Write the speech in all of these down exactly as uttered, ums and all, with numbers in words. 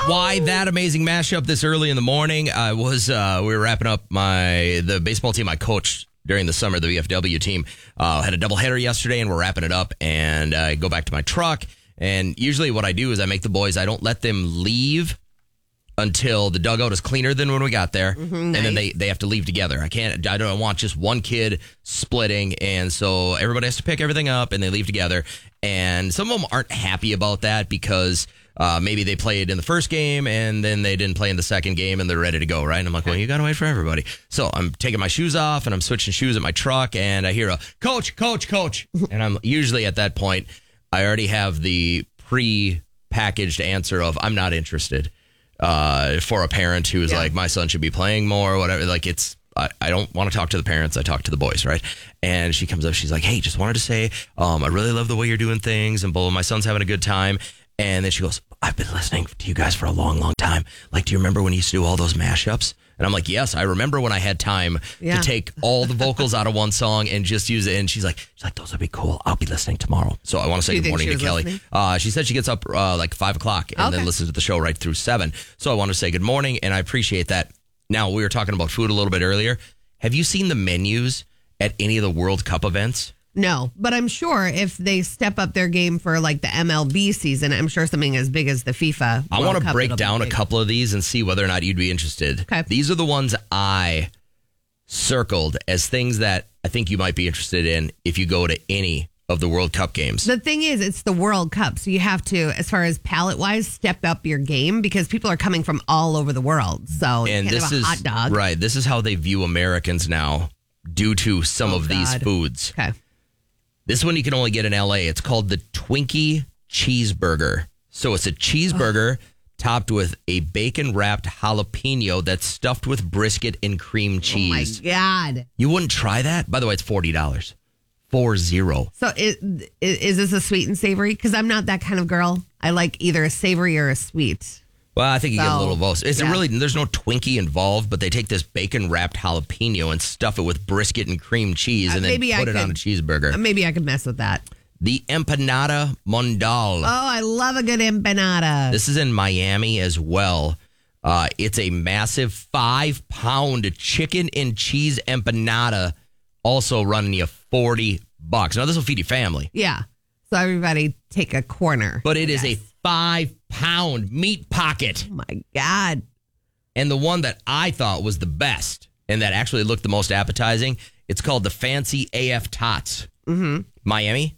Why that amazing mashup this early in the morning? I was uh, we were wrapping up my the baseball team I coached during the summer, the V F W team. Uh, had a doubleheader yesterday, and we're wrapping it up. And I go back to my truck. And usually, what I do is I make the boys. I don't let them leave until the dugout is cleaner than when we got there, Mm-hmm, and nice. then they they have to leave together. I can't. I don't want just one kid splitting, and so everybody has to pick everything up, and they leave together. And some of them aren't happy about that because. Uh, maybe they played in the first game and then they didn't play in the second game and they're ready to go, right? And I'm like, well, you got to wait for everybody. So I'm taking my shoes off and I'm switching shoes at my truck and I hear a coach, coach, coach. And I'm usually at that point, I already have the pre-packaged answer of I'm not interested uh, for a parent who's Yeah. like, my son should be playing more or whatever. Like it's, I, I don't want to talk to the parents. I talk to the boys, right? And she comes up, she's like, hey, just wanted to say, um, I really love the way you're doing things and blah, blah, my son's having a good time. And then she goes, I've been listening to you guys for a long, long time. Like, do you remember when you used to do all those mashups? And I'm like, yes, I remember when I had time Yeah. to take all the vocals out of one song and just use it. And she's like, she's like, those would be cool. I'll be listening tomorrow. So I want to say Do you good think morning she to was Kelly. listening? Uh, she said she gets up uh, like five o'clock and Okay. then listens to the show right through seven. So I want to say good morning, and I appreciate that. Now, we were talking about food a little bit earlier. Have you seen the menus at any of the World Cup events? No, but I'm sure if they step up their game for like the M L B season, I'm sure something as big as the FIFA. I World want to Cup, break it'll be down a big. couple of these and see whether or not you'd be interested. Okay. These are the ones I circled as things that I think you might be interested in if you go to any of the World Cup games. The thing is, it's the World Cup, so you have to, as far as palate wise, step up your game because people are coming from all over the world. So and you can't this have a is hot dog. right. This is how they view Americans now due to some Oh, of these God. foods. Okay. This one you can only get in L A. It's called the Twinkie Cheeseburger. So it's a cheeseburger topped with a bacon-wrapped jalapeno that's stuffed with brisket and cream cheese. Oh my God. You wouldn't try that? By the way, it's forty dollars. Four zero. So is, is this a sweet and savory? Because I'm not that kind of girl. I like either a savory or a sweet. Well, I think you get a So, little of both. Is yeah. it really? There's no Twinkie involved, but they take this bacon-wrapped jalapeno and stuff it with brisket and cream cheese, Uh, and then maybe I put it on a could- cheeseburger. Maybe I could mess with that. The Empanada Mundial. Oh, I love a good empanada. This is in Miami as well. Uh, it's a massive five-pound chicken and cheese empanada, also running you forty bucks. Now, this will feed your family, Yeah. So everybody take a corner. but it is a five-pound meat pocket. Oh my God. And the one that I thought was the best and that actually looked the most appetizing, it's called the Fancy A F Tots. Mm-hmm. Miami.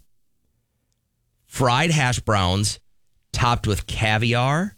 Fried hash browns topped with caviar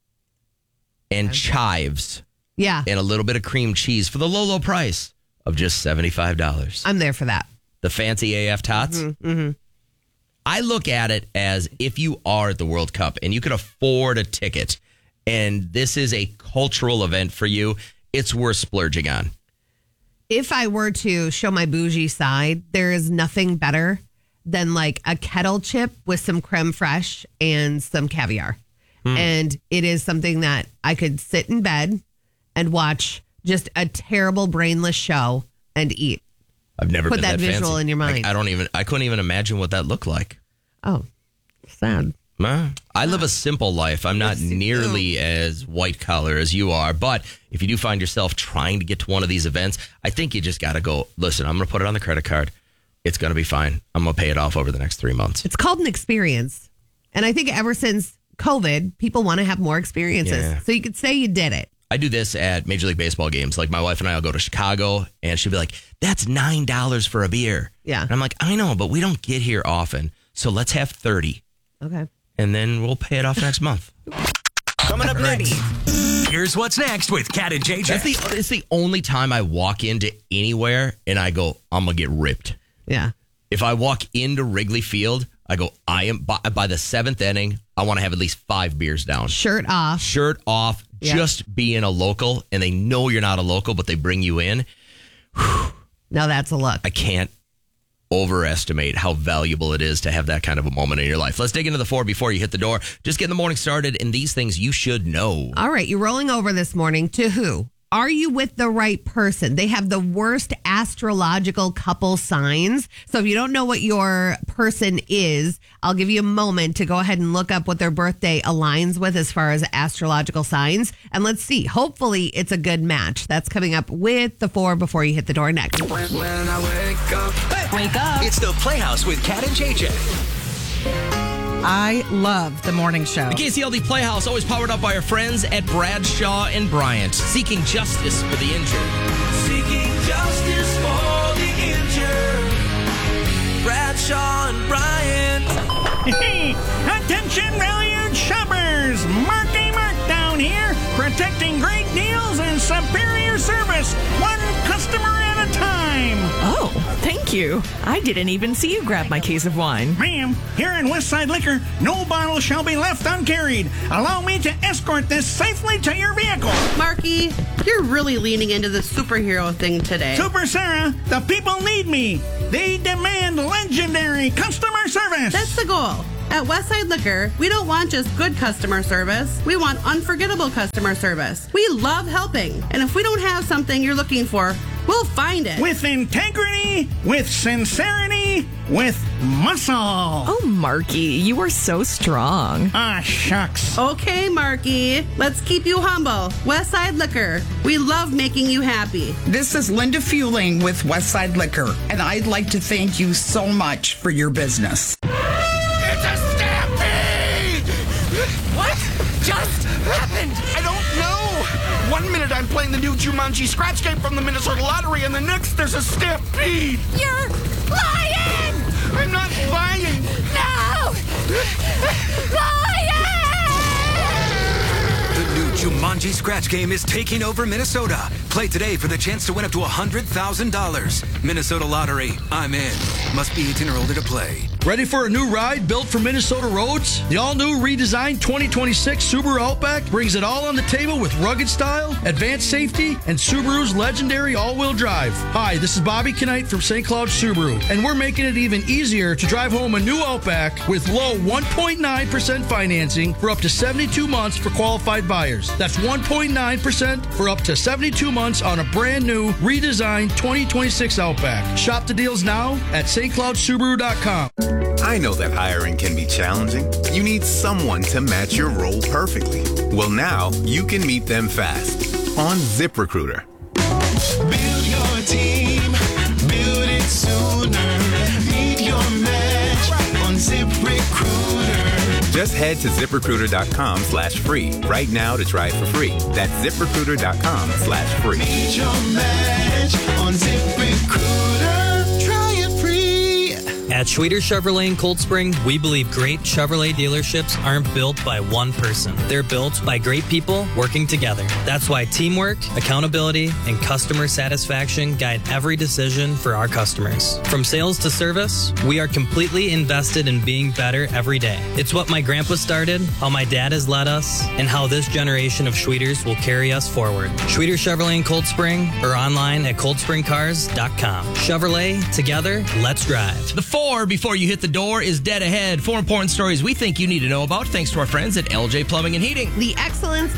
and chives Yeah. and a little bit of cream cheese for the low, low price of just seventy-five dollars. I'm there for that. The Fancy A F Tots. Mm-hmm. I look at it as if you are at the World Cup and you can afford a ticket and this is a cultural event for you, it's worth splurging on. If I were to show my bougie side, there is nothing better than like a kettle chip with some creme fraiche and some caviar. Hmm. And it is something that I could sit in bed and watch just a terrible brainless show and eat. I've never Put been that that visual fancy. in your Like, mind. I don't even. I couldn't even imagine what that looked like. Oh, sad. Huh? I live a simple life. I'm not Yes, you nearly as white collar as you are. But if you do find yourself trying to get to one of these events, I think you just got to go. Listen, I'm going to put it on the credit card. It's going to be fine. I'm going to pay it off over the next three months. It's called an experience. And I think ever since COVID, people want to have more experiences. Yeah. So you could say you did it. I do this at Major League Baseball games. Like my wife and I will go to Chicago, and she'll be like, "That's nine dollars for a beer." Yeah. And I'm like, "I know, but we don't get here often, so let's have thirty, Okay. and then we'll pay it off next month." Coming up next. Here's what's next with Cat and J J. That's the it's the only time I walk into anywhere and I go, I'm gonna get ripped. Yeah. If I walk into Wrigley Field, I go, I am by, by the seventh inning, I want to have at least five beers down. Shirt off. Shirt off, Yeah. just being a local, and they know you're not a local, but they bring you in. Now that's a look. I can't overestimate how valuable it is to have that kind of a moment in your life. Let's dig into the four before you hit the door. Just getting the morning started, and these things you should know. All right. You're rolling over this morning to who? Are you with the right person? They have the worst astrological couple signs. So if you don't know what your person is, I'll give you a moment to go ahead and look up what their birthday aligns with as far as astrological signs. And let's see. Hopefully it's a good match. That's coming up with the four before you hit the door next. When I wake up, wake up. It's the Playhouse with Kat and J J. I love the morning show. The K C L D Playhouse, always powered up by our friends at Bradshaw and Bryant, seeking justice for the injured. Seeking justice for the injured. Bradshaw and Bryant. Hey, attention valued shoppers. Marky Mark down here, protecting great deals and superior service, one customer at a time. Oh, thank you. I didn't even see you grab my case of wine. Ma'am, here in Westside Liquor, no bottle shall be left uncarried. Allow me to escort this safely to your vehicle. Marky, you're really leaning into the superhero thing today. Super Sarah, the people need me. They demand legendary customer service. That's the goal. At Westside Liquor, we don't want just good customer service. We want unforgettable customer service. We love helping. And if we don't have something you're looking for, we'll find it. With integrity, with sincerity, with muscle. Oh, Marky, you are so strong. Ah, shucks. Okay, Marky, let's keep you humble. Westside Liquor, we love making you happy. This is Linda Fueling with Westside Liquor, and I'd like to thank you so much for your business. It's a stampede! What just happened? I don't know. One minute I'm playing the new Jumanji scratch game from the Minnesota Lottery, and the next there's a stampede. You're lying! I'm not lying. No! Lying! The new Jumanji scratch game is taking over Minnesota. Play today for the chance to win up to one hundred thousand dollars. Minnesota Lottery. I'm in. Must be eighteen or older to play. Ready for a new ride built for Minnesota roads? The all-new redesigned twenty twenty-six Subaru Outback brings it all on the table with rugged style, advanced safety, and Subaru's legendary all-wheel drive. Hi, this is Bobby Knight from Saint Cloud Subaru, and we're making it even easier to drive home a new Outback with low one point nine percent financing for up to seventy-two months for qualified buyers. That's one point nine percent for up to seventy-two months on a brand new, redesigned twenty twenty-six Outback. Shop the deals now at S T Cloud Subaru dot com. I know that hiring can be challenging. You need someone to match your role perfectly. Well, now you can meet them fast on ZipRecruiter. Build your team. Build it sooner. Meet your match on ZipRecruiter. Just head to ZipRecruiter.com slash free right now to try it for free. That's ZipRecruiter.com slash free. Meet your match on ZipRecruiter. Try it free. At Schweter Chevrolet in Cold Spring, we believe great Chevrolet dealerships aren't built by one person. They're built by great people working together. That's why teamwork, accountability, and customer satisfaction guide every decision for our customers. From sales to service, we are completely invested in being better every day. It's what my grandpa started, how my dad has led us, and how this generation of Schweters will carry us forward. Schweter Chevrolet in Cold Spring or online at cold spring cars dot com. Chevrolet, together, let's drive. The four before you hit the door is dead ahead. Four important stories we think you need to know about, thanks to our friends at L J Plumbing and Heating. The excellence